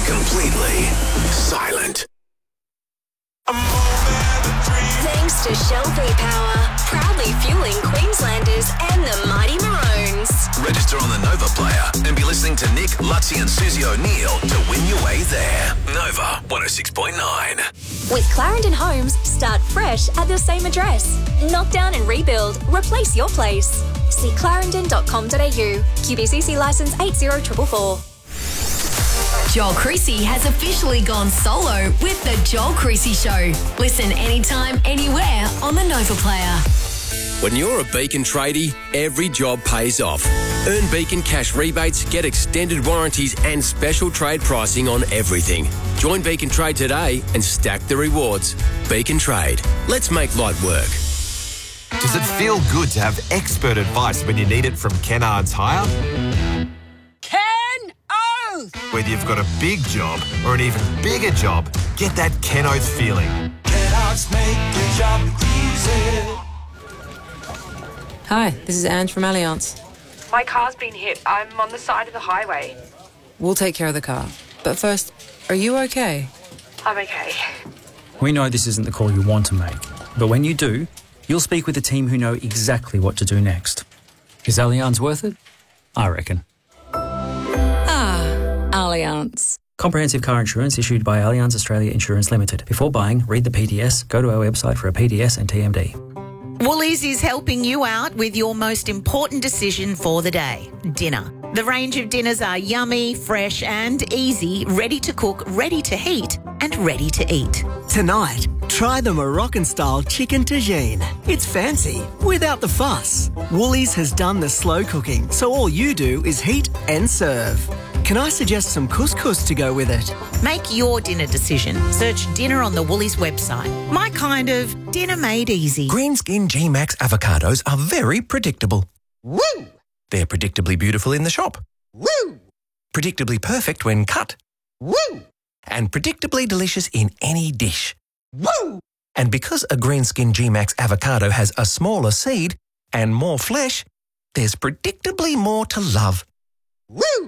completely silent. Thanks to Shell V-Power, proudly fueling Queenslanders and the Mighty Maroons. Register on the Nova Player and be listening to Nick, Lutzi and Susie O'Neill to win your way there. Nova 106.9. With Clarendon Homes, start fresh at the same address. Knock down and rebuild. Replace your place. See clarendon.com.au. QBCC licence 80444. Joel Creasy has officially gone solo with The Joel Creasy Show. Listen anytime, anywhere on the Nova Player. When you're a Beacon tradie, every job pays off. Earn Beacon cash rebates, get extended warranties and special trade pricing on everything. Join Beacon Trade today and stack the rewards. Beacon Trade. Let's make light work. Does it feel good to have expert advice when you need it from Kennards Hire? Whether you've got a big job or an even bigger job, get that Ken Oath feeling. Kennards make your job easy. Hi, this is Ange from Allianz. My car's been hit. I'm on the side of the highway. We'll take care of the car. But first, are you okay? I'm okay. We know this isn't the call you want to make, but when you do, you'll speak with a team who know exactly what to do next. Is Allianz worth it? I reckon. Allianz. Comprehensive car insurance issued by Allianz Australia Insurance Limited. Before buying, read the PDS, go to our website for a PDS and TMD. Woolies is helping you out with your most important decision for the day, dinner. The range of dinners are yummy, fresh and easy, ready to cook, ready to heat and ready to eat. Tonight, try the Moroccan-style chicken tagine. It's fancy, without the fuss. Woolies has done the slow cooking, so all you do is heat and serve. Can I suggest some couscous to go with it? Make your dinner decision. Search dinner on the Woolies website. My kind of dinner made easy. Greenskin G-Max avocados are very predictable. Woo! They're predictably beautiful in the shop. Woo! Predictably perfect when cut. Woo! And predictably delicious in any dish. Woo! And because a Greenskin G-Max avocado has a smaller seed and more flesh, there's predictably more to love. Woo!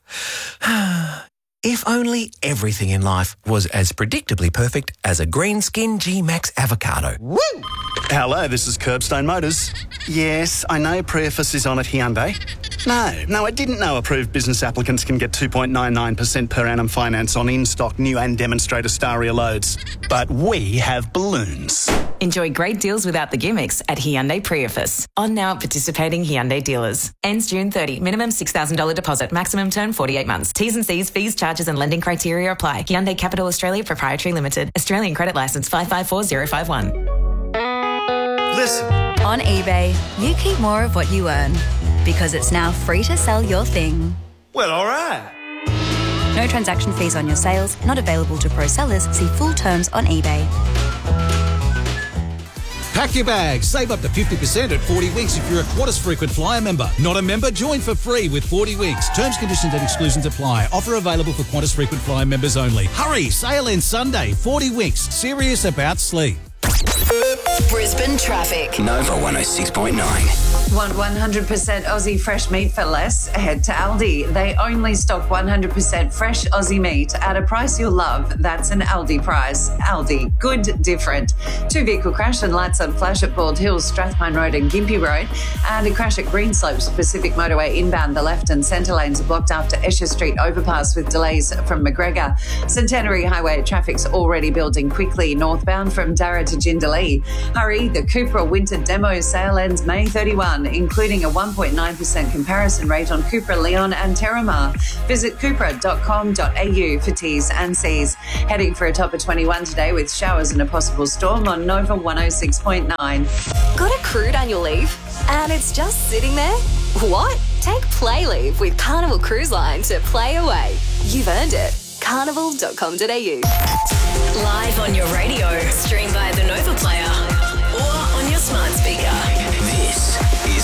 If only everything in life was as predictably perfect as a Greenskin G-Max avocado. Woo! Hello, this is Curbstone Motors. Yes, I know Preface is on at Hyundai. No, I didn't know approved business applicants can get 2.99% per annum finance on in-stock new and demonstrator Staria loads. But we have balloons. Enjoy great deals without the gimmicks at Hyundai Preface. On now at participating Hyundai dealers. Ends June 30. Minimum $6,000 deposit. Maximum term 48 months. T's and C's, fees, charges and lending criteria apply. Hyundai Capital Australia Proprietary Limited. Australian credit licence 554051. Listen. On eBay, you keep more of what you earn because it's now free to sell your thing. Well, all right. No transaction fees on your sales, not available to pro sellers. See full terms on eBay. Pack your bags. Save up to 50% at 40 Winks if you're a Qantas frequent flyer member. Not a member? Join for free with 40 Winks. Terms, conditions and exclusions apply. Offer available for Qantas frequent flyer members only. Hurry! Sale ends Sunday. 40 Winks. Serious about sleep. Brisbane traffic. Nova 106.9. Want 100% Aussie fresh meat for less? Head to Aldi. They only stock 100% fresh Aussie meat at a price you'll love. That's an Aldi price. Aldi. Good, different. 2 vehicle crash and lights on flash at Bald Hills, Strathpine Road and Gympie Road. And a crash at Greenslopes Pacific Motorway inbound. The left and centre lanes are blocked after Esher Street overpass with delays from McGregor. Centenary Highway traffic's already building quickly northbound from Darra to Jindalee. Hurry, the Cupra Winter Demo sale ends May 31, including a 1.9% comparison rate on Cupra Leon and Terramar. Visit cupra.com.au for T's and C's. Heading for a top of 21 today with showers and a possible storm on Nova 106.9. Got a crude annual leave? And it's just sitting there? What? Take Play Leave with Carnival Cruise Line to play away. You've earned it. Carnival.com.au. Live on your radio, stream via the Nova Player or on your smart speaker. This is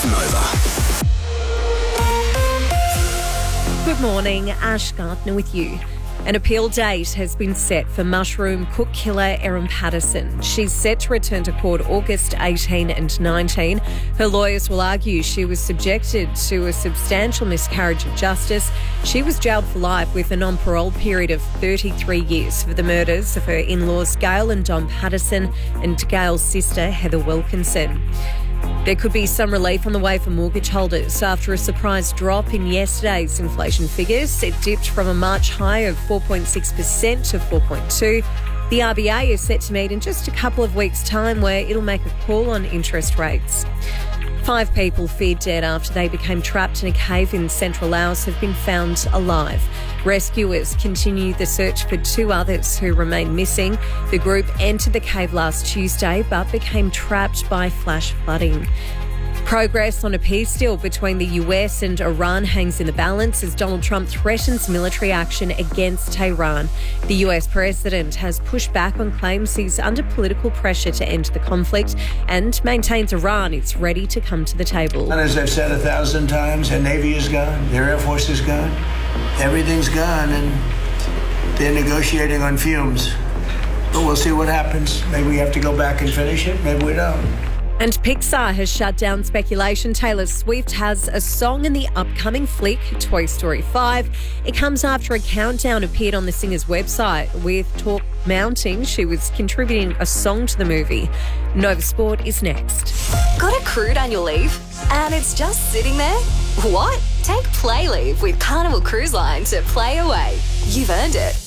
Nova. Good morning, Ash Gardner with you. An appeal date has been set for mushroom cook killer Erin Patterson. She's set to return to court August 18 and 19. Her lawyers will argue she was subjected to a substantial miscarriage of justice. She was jailed for life with a non-parole period of 33 years for the murders of her in-laws Gail and Don Patterson and Gail's sister Heather Wilkinson. There could be some relief on the way for mortgage holders after a surprise drop in yesterday's inflation figures. It dipped from a March high of 4.6% to 4.2%. The RBA is set to meet in just a couple of weeks' time where it'll make a call on interest rates. 5 people feared dead after they became trapped in a cave in central Laos have been found alive. Rescuers continue the search for 2 others who remain missing. The group entered the cave last Tuesday but became trapped by flash flooding. Progress on a peace deal between the US and Iran hangs in the balance as Donald Trump threatens military action against Tehran. The US president has pushed back on claims he's under political pressure to end the conflict and maintains Iran is ready to come to the table. And as I've said 1,000 times, their Navy is gone, their Air Force is gone, everything's gone, and they're negotiating on fumes. But we'll see what happens. Maybe we have to go back and finish it, maybe we don't. And Pixar has shut down speculation Taylor Swift has a song in the upcoming flick, Toy Story 5. It comes after a countdown appeared on the singer's website, with talk mounting she was contributing a song to the movie. Nova Sport is next. Got accrued annual leave and it's just sitting there? What? Take Play Leave with Carnival Cruise Line to play away. You've earned it.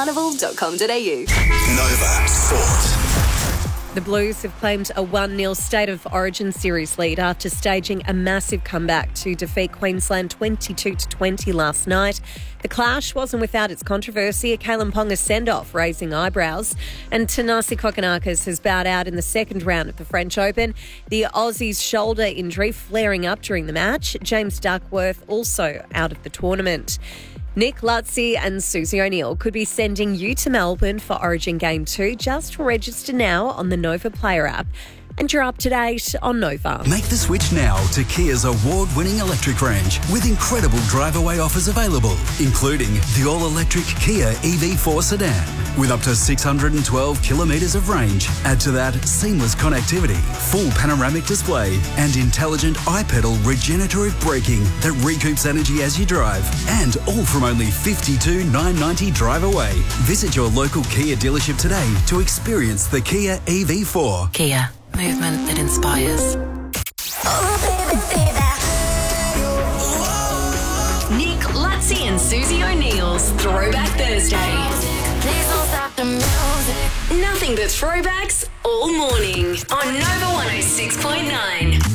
Carnival.com.au. Nova Sport. The Blues have claimed a 1-0 State of Origin series lead after staging a massive comeback to defeat Queensland 22-20 last night. The clash wasn't without its controversy, a Kalen Ponga send-off raising eyebrows, and Tanasi Kokonakis has bowed out in the second round of the French Open. The Aussie's shoulder injury flaring up during the match. James Duckworth also out of the tournament. Nick Lutzi and Susie O'Neill could be sending you to Melbourne for Origin Game 2. Just register now on the Nova Player app. And you're up to date on Nova. Make the switch now to Kia's award-winning electric range with incredible drive-away offers available, including the all-electric Kia EV4 sedan with up to 612 kilometres of range. Add to that seamless connectivity, full panoramic display and intelligent iPedal regenerative braking that recoups energy as you drive, and all from only $52,990 drive away. Visit your local Kia dealership today to experience the Kia EV4. Kia. Movement that inspires. Nick Lutzi and Susie O'Neill's Throwback Thursday. Nothing but throwbacks all morning on Nova 106.9.